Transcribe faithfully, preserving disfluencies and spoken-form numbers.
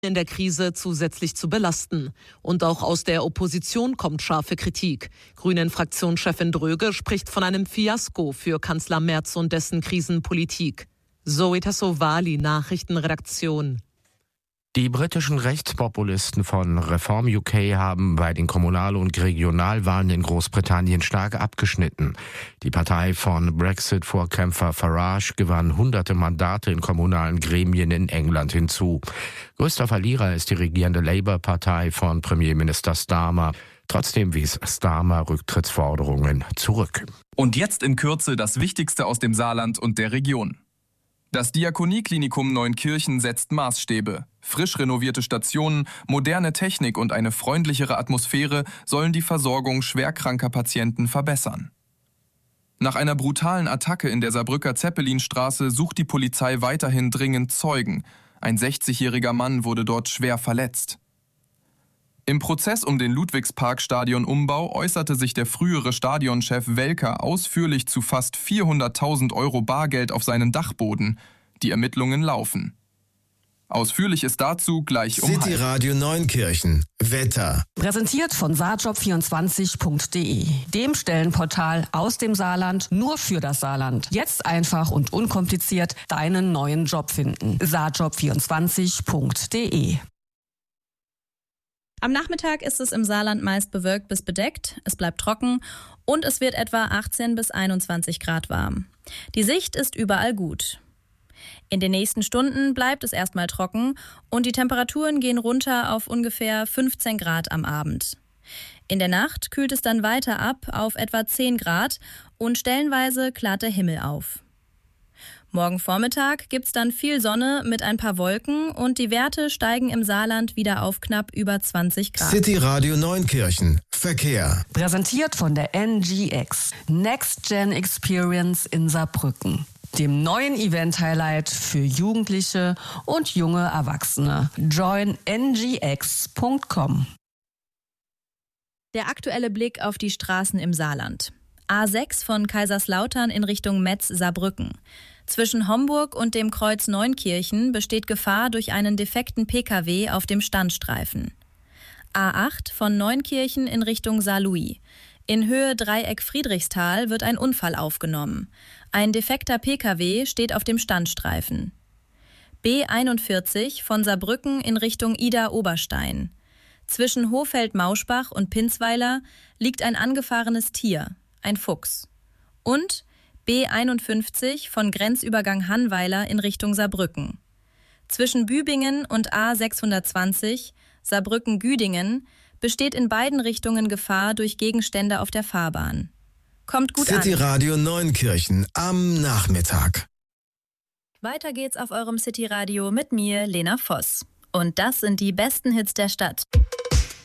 in der Krise zusätzlich zu belasten. Und auch aus der Opposition kommt scharfe Kritik. Grünen-Fraktionschefin Dröge spricht von einem Fiasko für Kanzler Merz und dessen Krisenpolitik. Zoe Tassovali, Nachrichtenredaktion. Die britischen Rechtspopulisten von Reform U K haben bei den Kommunal- und Regionalwahlen in Großbritannien stark abgeschnitten. Die Partei von Brexit-Vorkämpfer Farage gewann hunderte Mandate in kommunalen Gremien in England hinzu. Größter Verlierer ist die regierende Labour-Partei von Premierminister Starmer. Trotzdem wies Starmer Rücktrittsforderungen zurück. Und jetzt in Kürze das Wichtigste aus dem Saarland und der Region. Das Diakonieklinikum Neunkirchen setzt Maßstäbe. Frisch renovierte Stationen, moderne Technik und eine freundlichere Atmosphäre sollen die Versorgung schwerkranker Patienten verbessern. Nach einer brutalen Attacke in der Saarbrücker Zeppelinstraße sucht die Polizei weiterhin dringend Zeugen. Ein sechzigjähriger Mann wurde dort schwer verletzt. Im Prozess um den Ludwigspark-Stadion-Umbau äußerte sich der frühere Stadionchef Welker ausführlich zu fast vierhunderttausend Euro Bargeld auf seinen Dachboden. Die Ermittlungen laufen. Ausführliches dazu gleich um City Radio Neunkirchen. Wetter. Präsentiert von saarjob vierundzwanzig punkt de, dem Stellenportal aus dem Saarland nur für das Saarland. Jetzt einfach und unkompliziert deinen neuen Job finden. saarjob vierundzwanzig punkt de. Am Nachmittag ist es im Saarland meist bewölkt bis bedeckt, es bleibt trocken und es wird etwa achtzehn bis einundzwanzig Grad warm. Die Sicht ist überall gut. In den nächsten Stunden bleibt es erstmal trocken und die Temperaturen gehen runter auf ungefähr fünfzehn Grad am Abend. In der Nacht kühlt es dann weiter ab auf etwa zehn Grad und stellenweise klart der Himmel auf. Morgen Vormittag gibt's dann viel Sonne mit ein paar Wolken und die Werte steigen im Saarland wieder auf knapp über zwanzig Grad. City Radio Neunkirchen. Verkehr. Präsentiert von der N G X. Next Gen Experience in Saarbrücken. Dem neuen Event-Highlight für Jugendliche und junge Erwachsene. join n g x punkt com. Der aktuelle Blick auf die Straßen im Saarland. A sechs von Kaiserslautern in Richtung Metz-Saarbrücken. Zwischen Homburg und dem Kreuz Neunkirchen besteht Gefahr durch einen defekten P K W auf dem Standstreifen. A acht von Neunkirchen in Richtung Saarlouis. In Höhe Dreieck Friedrichsthal wird ein Unfall aufgenommen. Ein defekter P K W steht auf dem Standstreifen. B einundvierzig von Saarbrücken in Richtung Ida-Oberstein. Zwischen Hofeld-Mauschbach und Pinsweiler liegt ein angefahrenes Tier, ein Fuchs. Und B einundfünfzig von Grenzübergang Hannweiler in Richtung Saarbrücken. Zwischen Bübingen und A sechshundertzwanzig, Saarbrücken-Güdingen, besteht in beiden Richtungen Gefahr durch Gegenstände auf der Fahrbahn. Kommt gut an. City Radio Neunkirchen am Nachmittag. Weiter geht's auf eurem City Radio mit mir, Lena Voss. Und das sind die besten Hits der Stadt.